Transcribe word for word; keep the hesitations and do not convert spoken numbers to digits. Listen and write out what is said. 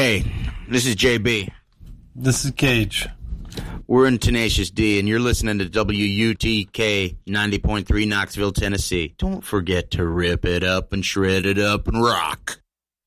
Hey, this is J B. This is Cage. We're in Tenacious D, and you're listening to W U T K ninety point three Knoxville, Tennessee. Don't forget to rip it up and shred it up and rock.